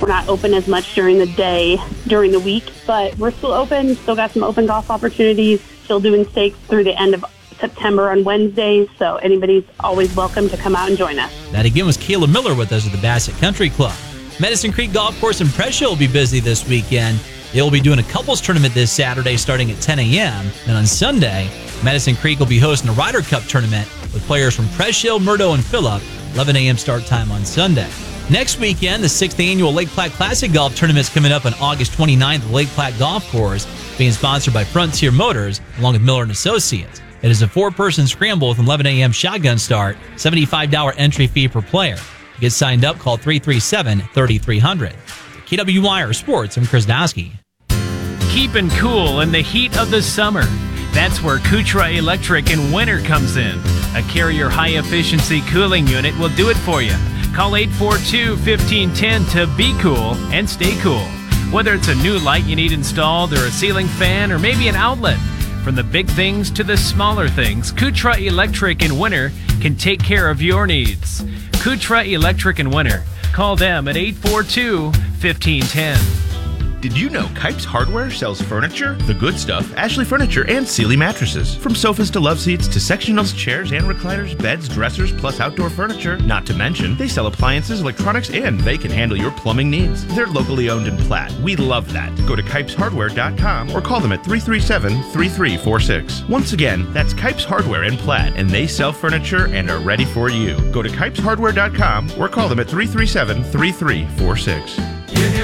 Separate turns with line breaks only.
We're not open as much during the day, during the week, but we're still open. Still got some open golf opportunities. Still doing stakes through the end of September on Wednesdays, so anybody's always welcome to come out and join us.
That again was Kayla Miller with us at the Bassett Country Club. Medicine Creek Golf Course in Prescia will be busy this weekend. They will be doing a couples tournament this Saturday starting at 10 a.m. And on Sunday, Medicine Creek will be hosting a Ryder Cup tournament with players from Prescia, Murdo, and Phillip, 11 a.m. start time on Sunday. Next weekend, the 6th annual Lake Platte Classic Golf Tournament is coming up on August 29th at the Lake Platte Golf Course, being sponsored by Frontier Motors along with Miller & Associates. It is a 4-person scramble with an 11 a.m. shotgun start, $75 entry fee per player. To get signed up, call 337-3300. KWYR Sports, I'm Chris Dosky.
Keeping cool in the heat of the summer. That's where Kutra Electric in winter comes in. A Carrier high-efficiency cooling unit will do it for you. Call 842-1510 to be cool and stay cool. Whether it's a new light you need installed or a ceiling fan or maybe an outlet. From the big things to the smaller things, Kutra Electric in winter can take care of your needs. Kutra Electric in winter. Call them at 842-1510.
Did you know Kipes Hardware sells furniture, the good stuff, Ashley Furniture, and Sealy mattresses? From sofas to love seats to sectionals, chairs and recliners, beds, dressers, plus outdoor furniture. Not to mention, they sell appliances, electronics, and they can handle your plumbing needs. They're locally owned in Platte. We love that. Go to KipesHardware.com or call them at 337-3346. Once again, that's Kipes Hardware in Platte, and they sell furniture and are ready for you. Go to KipesHardware.com or call them at 337-3346.